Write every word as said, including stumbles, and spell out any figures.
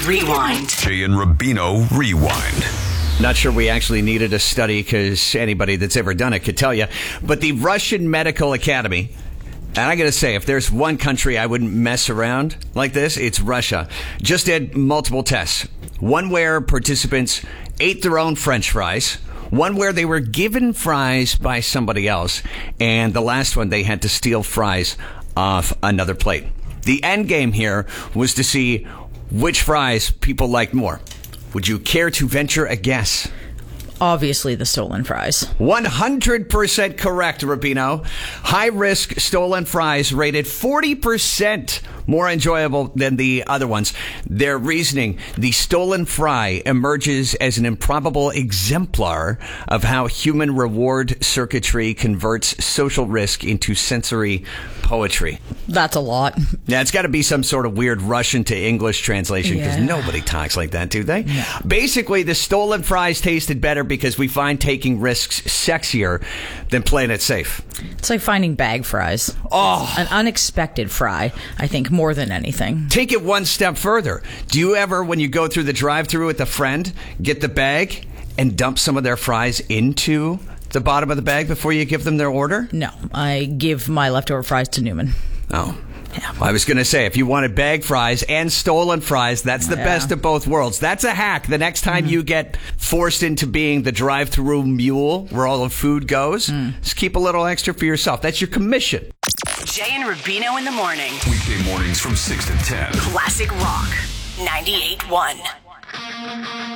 Rewind. Jay and Rubino Rewind. Not sure we actually needed a study because anybody that's ever done it could tell you. But the Russian Medical Academy, and I got to say, if there's one country I wouldn't mess around like this, it's Russia. Just did multiple tests. One where participants ate their own French fries. One where they were given fries by somebody else. And the last one, they had to steal fries off another plate. The end game here was to see which fries people liked more. Would you care to venture a guess? Obviously, the stolen fries. one hundred percent correct, Rubino. High-risk stolen fries rated forty percent more enjoyable than the other ones. Their reasoning, the stolen fry emerges as an improbable exemplar of how human reward circuitry converts social risk into sensory poetry. That's a lot. Yeah, it's got to be some sort of weird Russian to English translation because Yeah. nobody talks like that, do they? No. Basically, the stolen fries tasted better because we find taking risks sexier than playing it safe. It's like finding bag fries. Oh. An unexpected fry, I think, more than anything. Take it one step further. Do you ever, when you go through the drive-thru with a friend, get the bag and dump some of their fries into the bottom of the bag before you give them their order? No, I give my leftover fries to Newman. Oh. Well, I was going to say, if you wanted bag fries and stolen fries, that's the Yeah. best of both worlds. That's a hack. The next time you get forced into being the drive-thru mule where all the food goes, just keep a little extra for yourself. That's your commission. Jay and Rubino in the morning. Weekday mornings from six to ten. Classic Rock ninety-eight point one.